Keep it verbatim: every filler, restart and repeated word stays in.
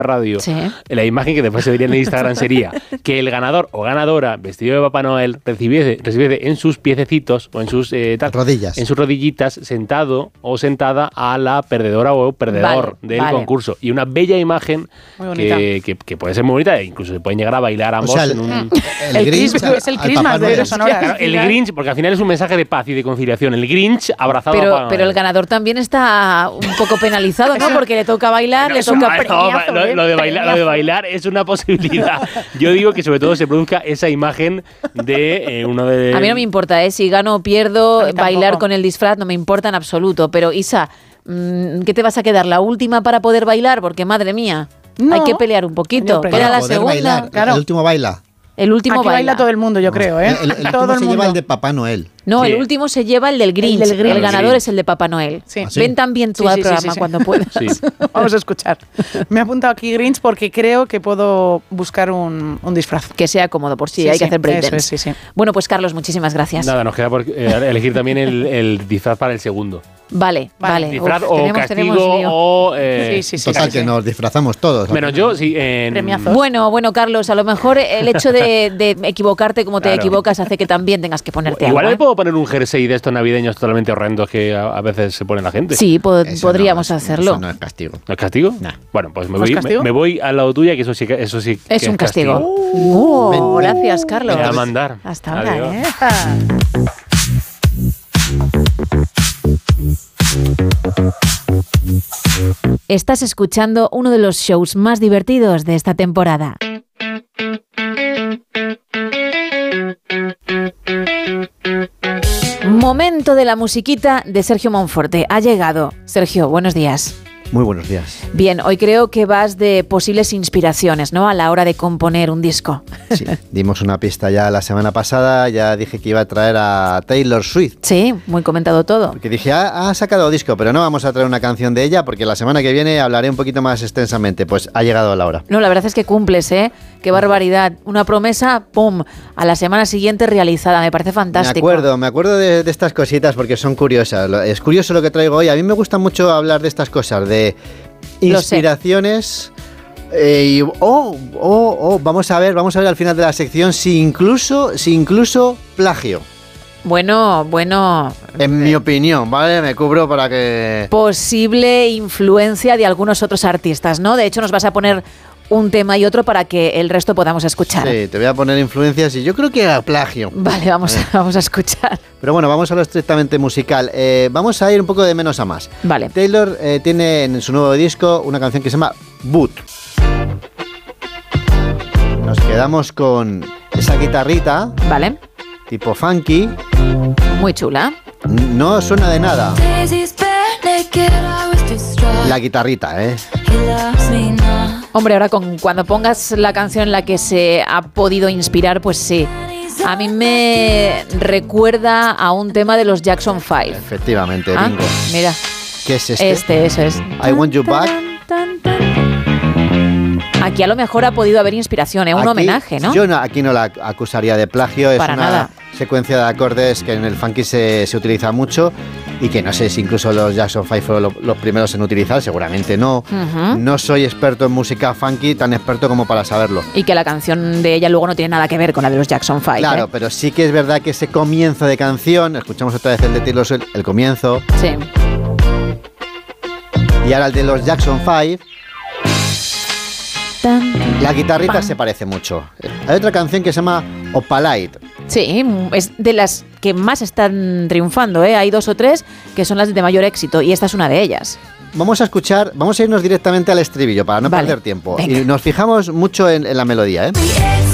radio, Sí. la imagen que después se vería en el Instagram sería que el ganador o ganadora vestido de Papá Noel recibiese, recibiese en sus piececitos o en sus eh, tal, rodillas, en sus rodillitas, sentado o sentada a la perdedora o perdedor Vale, del vale. concurso. Y una bella imagen que, que, que puede ser muy bonita e incluso se pueden llegar a bailar ambos o sea, el, en un... el, El Grinch Christmas, al- es el al Christmas Papá de Noel. los sonoras. Claro, el Grinch, porque al final es un mensaje de paz y de conciliación. El Grinch abrazado a Pero, Papá pero el Noel. ganador también está un poco penalizado, ¿no? Porque le toca bailar, le Eso- toca ah, no, premiazo, lo, ¿eh? lo de bailar, lo de bailar es una posibilidad. Yo digo que sobre todo se produzca esa imagen de eh, uno de... A mí no me importa, ¿eh? Si gano o pierdo, A mí tampoco. bailar con el disfraz no me importa en absoluto. Pero Isa, mm, ¿qué te vas a quedar? ¿La última para poder bailar? Porque madre mía, No. hay que pelear un poquito. Yo, pero Era Para la poder segunda. bailar, claro. el último baila. El último Aquí baila. baila todo el mundo, yo creo, ¿eh? El, el todo último el se mundo. lleva el de Papá Noel. No, Sí. el último se lleva el del Grinch. El El, del Grinch. ganador Sí. es el de Papá Noel. Sí. ¿Ah, sí? Ven también tú Sí, al sí, sí, programa sí, sí. cuando puedas. Sí. Vamos a escuchar. Me he apuntado aquí Grinch porque creo que puedo buscar un, un disfraz. Que sea cómodo, por si Sí, hay sí, que hacer breakdance. eso es, sí, sí. Bueno, pues Carlos, muchísimas gracias. Nada, nos queda por eh, elegir también el, el disfraz para el segundo. Vale, Vale. vale. Disfraz Uf, o tenemos- castigo tenemos lío. o... eh, Sí, sí, sí. Total, sí, que sí. nos disfrazamos todos. Menos yo, sí. En, Premiazos. Bueno, bueno, Carlos, a lo mejor el hecho de, de equivocarte como te Claro. equivocas hace que también tengas que ponerte Igual algo, me ¿eh? puedo poner un jersey de estos navideños totalmente horrendos que a, a veces se pone la gente. Sí, po- Eso podríamos no, eso- hacerlo. Eso no es castigo. ¿No es castigo? Nah. Bueno, pues me ¿No es voy, me, castigo? me voy al lado tuya, que eso sí que eso sí que Es un castigo. castigo. Oh, Ven, ven. gracias, Carlos. Me voy a mandar. Hasta ahora, Adiós. ¿eh? Estás escuchando uno de los shows más divertidos de esta temporada. Momento de la musiquita de Sergio Monforte. Ha llegado. Sergio, buenos días. Muy buenos días. Bien, hoy creo que vas de posibles inspiraciones, ¿no? A la hora de componer un disco. Sí, dimos una pista ya la semana pasada, ya dije que iba a traer a Taylor Swift. Sí, muy comentado todo. Porque dije, ha, ha sacado disco, pero no vamos a traer una canción de ella porque la semana que viene hablaré un poquito más extensamente. Pues ha llegado la hora. No, la verdad es que cumples, ¿eh? Qué barbaridad. Una promesa, ¡pum!, a la semana siguiente realizada. Me parece fantástico. Me acuerdo, me acuerdo de, de estas cositas porque son curiosas. Lo- Es curioso lo que traigo hoy. A mí me gusta mucho hablar de estas cosas, de Lo sé. inspiraciones. eh, y, oh, oh, oh, vamos a ver, vamos a ver al final de la sección si incluso, si incluso plagio. Bueno, bueno. En mi opinión, ¿vale? Me cubro para que... Posible influencia de algunos otros artistas, ¿no? De hecho, nos vas a poner un tema y otro para que el resto podamos escuchar. Sí, te voy a poner influencias y yo creo que era plagio. Vale, vamos, a, vamos a escuchar. Pero bueno, vamos a lo estrictamente musical. Eh, vamos a ir un poco de menos a más. Vale. Taylor eh, tiene en su nuevo disco una canción que se llama Boot. Nos quedamos con esa guitarrita Vale. tipo funky. Muy chula. No suena de nada. La guitarrita, ¿eh? Hombre, ahora con, cuando pongas la canción en la que se ha podido inspirar, pues sí. A mí me recuerda a un tema de los Jackson Five. Efectivamente, Ah, bingo. mira, ¿Qué es este? este, eso es. I Want You Back. Tan, tan, tan. Aquí a lo mejor ha podido haber inspiración, ¿eh? Un Aquí- homenaje, ¿no? Yo no, aquí no la acusaría de plagio. Es Para una nada. secuencia de acordes que en el funky se, se utiliza mucho y que no sé si incluso los Jackson Five fueron lo- los primeros en utilizar, seguramente no. Ujú. No soy experto en música funky, tan experto como para saberlo. Y que la canción de ella luego no tiene nada que ver con la de los Jackson Five. Claro, ¿eh? pero sí que es verdad que ese comienzo de canción, escuchamos otra vez el de Taylor Swift, el comienzo, Sí. y ahora el de los Jackson Five, Tan, la guitarrita pam. se parece mucho. Hay otra canción que se llama Opalite. Sí, es de las que más están triunfando, ¿eh? Hay dos o tres que son las de mayor éxito y esta es una de ellas. Vamos a escuchar, vamos a irnos directamente al estribillo para no Vale, perder tiempo. venga. Y nos fijamos mucho en, en la melodía, ¿eh?